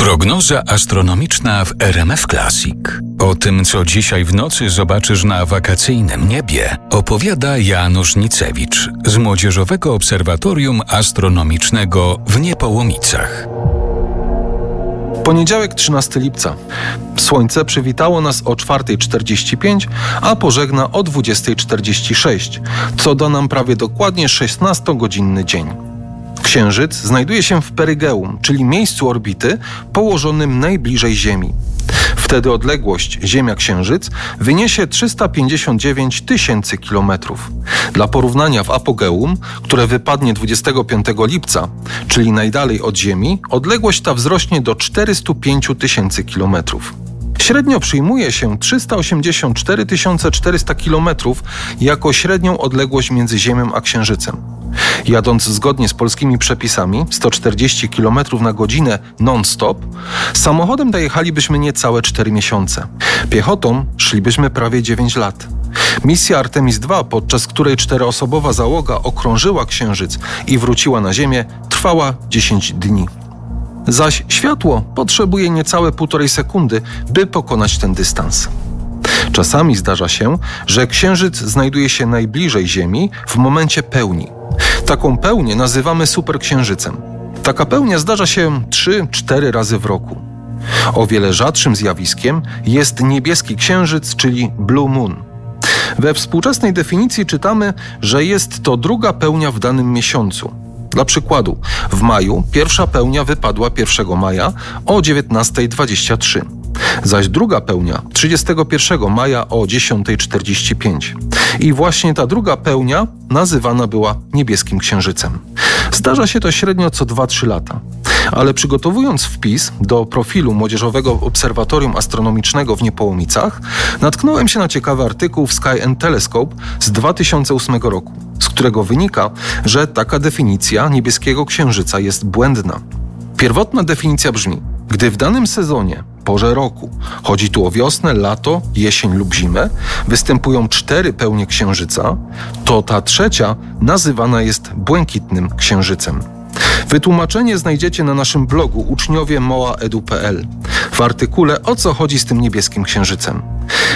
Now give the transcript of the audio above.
Prognoza astronomiczna w RMF Classic. O tym, co dzisiaj w nocy zobaczysz na wakacyjnym niebie, opowiada Janusz Nicewicz z Młodzieżowego Obserwatorium Astronomicznego w Niepołomicach. Poniedziałek 13 lipca. Słońce przywitało nas o 4:45, a pożegna o 20:46, co da nam prawie dokładnie 16-godzinny dzień. Księżyc znajduje się w perygeum, czyli miejscu orbity położonym najbliżej Ziemi. Wtedy odległość Ziemia-Księżyc wyniesie 359 tysięcy kilometrów. Dla porównania w apogeum, które wypadnie 25 lipca, czyli najdalej od Ziemi, odległość ta wzrośnie do 405 tysięcy kilometrów. Średnio przyjmuje się 384 400 kilometrów jako średnią odległość między Ziemią a Księżycem. Jadąc zgodnie z polskimi przepisami 140 km na godzinę non-stop, samochodem dojechalibyśmy niecałe 4 miesiące. Piechotą szlibyśmy prawie 9 lat. Misja Artemis II, podczas której 4-osobowa załoga okrążyła Księżyc i wróciła na Ziemię, trwała 10 dni. Zaś światło potrzebuje niecałe 1,5 sekundy, by pokonać ten dystans. Czasami zdarza się, że Księżyc znajduje się najbliżej Ziemi w momencie pełni. Taką pełnię nazywamy superksiężycem. Taka pełnia zdarza się 3-4 razy w roku. O wiele rzadszym zjawiskiem jest niebieski księżyc, czyli Blue Moon. We współczesnej definicji czytamy, że jest to druga pełnia w danym miesiącu. Dla przykładu, w maju pierwsza pełnia wypadła 1 maja o 19:23, zaś druga pełnia 31 maja o 10:45. I właśnie ta druga pełnia nazywana była niebieskim księżycem. Zdarza się to średnio co 2-3 lata. Ale przygotowując wpis do profilu Młodzieżowego Obserwatorium Astronomicznego w Niepołomicach, natknąłem się na ciekawy artykuł w Sky and Telescope z 2008 roku, z którego wynika, że taka definicja niebieskiego księżyca jest błędna. Pierwotna definicja brzmi: gdy w danym sezonie, porze roku, chodzi tu o wiosnę, lato, jesień lub zimę, występują 4 pełnie księżyca, to ta trzecia nazywana jest błękitnym księżycem. Wytłumaczenie znajdziecie na naszym blogu uczniowie moa.edu.pl w artykule "O co chodzi z tym niebieskim księżycem?".